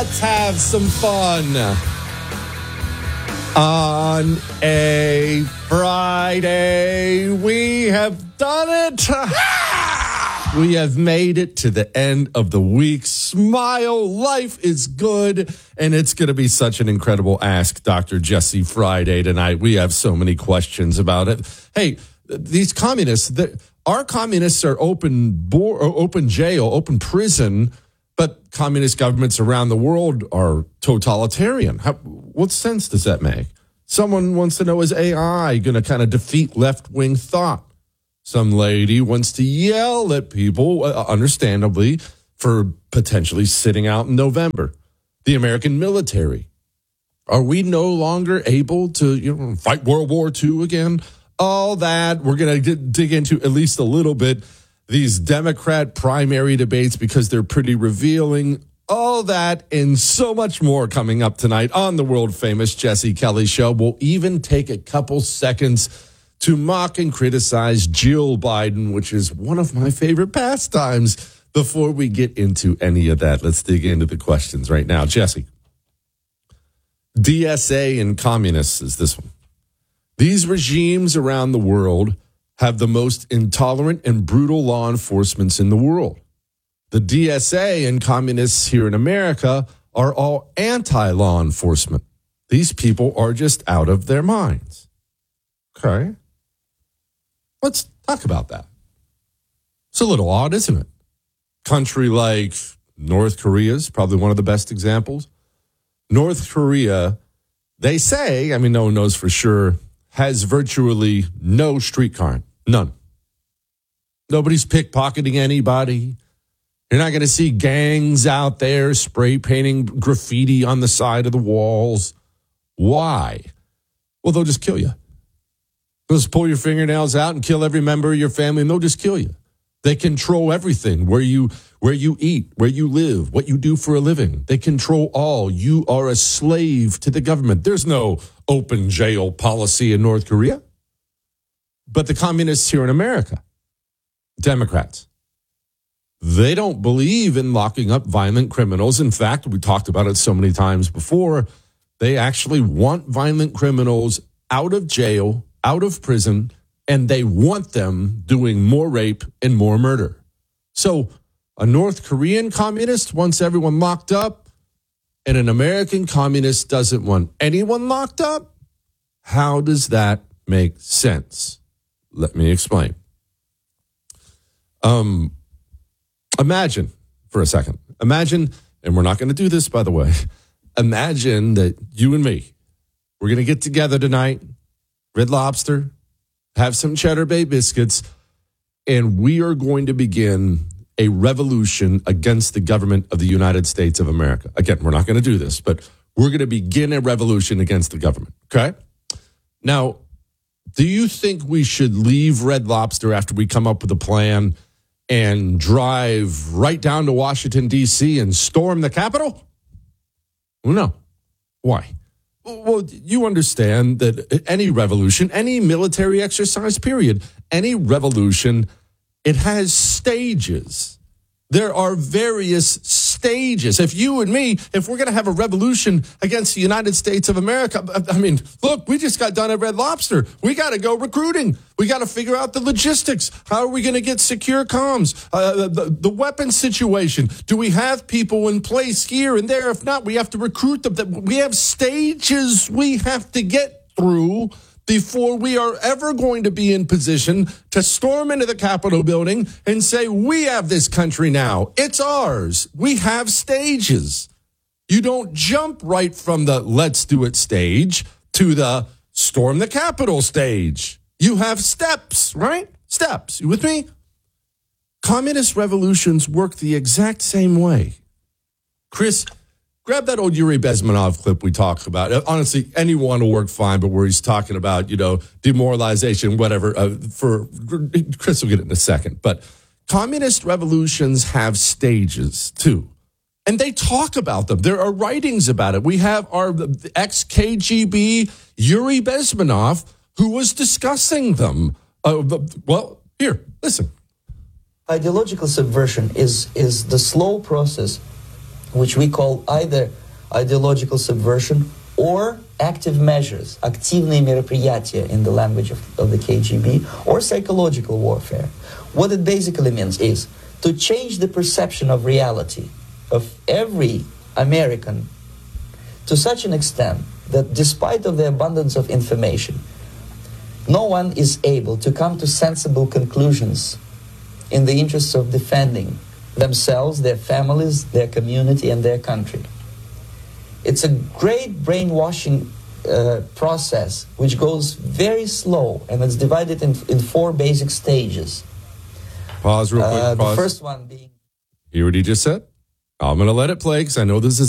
Let's have some fun on a Friday. We have done it. We have made it to the end of the week. Smile. Life is good. And it's going to be such an incredible Ask Dr. Jesse Friday tonight. We have so many questions about it. Hey, these communists, our communists are open jail, open prison, but communist governments around the world are totalitarian. What sense does that make? Someone wants to know, is AI going to kind of defeat left-wing thought? Some lady wants to yell at people, understandably, for potentially sitting out in November. The American military. Are we no longer able to fight World War II again? All that we're going to dig into at least a little bit. These Democrat primary debates, because they're pretty revealing. All that and so much more coming up tonight on the world-famous Jesse Kelly Show. We'll even take a couple seconds to mock and criticize Jill Biden, which is one of my favorite pastimes. Before we get into any of that, let's dig into the questions right now. Jesse, DSA and communists is this one. These regimes around the world have the most intolerant and brutal law enforcement in the world. The DSA and communists here in America are all anti-law enforcement. These people are just out of their minds. Okay. Let's talk about that. It's a little odd, isn't it? Country like North Korea is probably one of the best examples. North Korea, they say, no one knows for sure, has virtually no street crime. None. Nobody's pickpocketing anybody. You're not going to see gangs out there spray painting graffiti on the side of the walls. Why? Well, they'll just kill you. They'll just pull your fingernails out and kill every member of your family, and they'll just kill you. They control everything, where you eat, where you live, what you do for a living. They control all. You are a slave to the government. There's no open jail policy in North Korea. But the communists here in America, Democrats, they don't believe in locking up violent criminals. In fact, we talked about it so many times before. They actually want violent criminals out of jail, out of prison, and they want them doing more rape and more murder. So a North Korean communist wants everyone locked up, and an American communist doesn't want anyone locked up? How does that make sense? Let me explain. Imagine for a second. Imagine, and we're not going to do this, by the way. Imagine that you and me, we're going to get together tonight, Red Lobster, have some Cheddar Bay biscuits, and we are going to begin a revolution against the government of the United States of America. Again, we're not going to do this, but we're going to begin a revolution against the government, okay? Now, do you think we should leave Red Lobster after we come up with a plan and drive right down to Washington, D.C. and storm the Capitol? No. Why? Well, you understand that any revolution, any military exercise, period, any revolution, it has stages. There are various stages. If you and me, if we're going to have a revolution against the United States of America, look, we just got done at Red Lobster. We got to go recruiting. We got to figure out the logistics. How are we going to get secure comms? The weapons situation. Do we have people in place here and there? If not, we have to recruit them. We have stages we have to get through before we are ever going to be in position to storm into the Capitol building and say, we have this country now. It's ours. We have stages. You don't jump right from the let's do it stage to the storm the Capitol stage. You have steps, right? Steps. You with me? Communist revolutions work the exact same way. Chris, grab that old Yuri Bezmenov clip we talked about. Honestly, anyone will work fine, but where he's talking about, demoralization, whatever. For Chris will get it in a second. But communist revolutions have stages, too. And they talk about them. There are writings about it. We have our ex-KGB Yuri Bezmenov, who was discussing them. Here, listen. Ideological subversion is the slow process which we call either ideological subversion or active measures, активные мероприятия in the language of the KGB, or psychological warfare. What it basically means is to change the perception of reality of every American to such an extent that despite of the abundance of information, no one is able to come to sensible conclusions in the interests of defending themselves, their families, their community, and their country. It's a great brainwashing process which goes very slow, and it's divided in 4 basic stages. Pause real quick. Pause. The first one being... Hear what he just said? I'm going to let it play because I know this is